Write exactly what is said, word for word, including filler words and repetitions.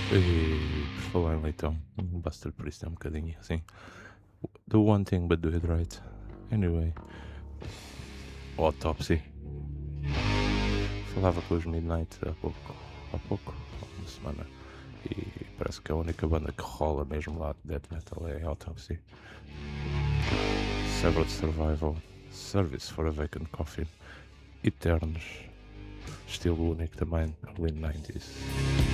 E por falar em leitão, um Buster Priest é um bocadinho assim. Do one thing but do it right. Anyway, Autopsy. Falava com os Midnight há pouco, há pouco, há uma semana. E parece que a única banda que rola mesmo lá de death metal é Autopsy. Severed Survival, Service for a Vacant Coffin, Eternos, estilo único também, early nineties.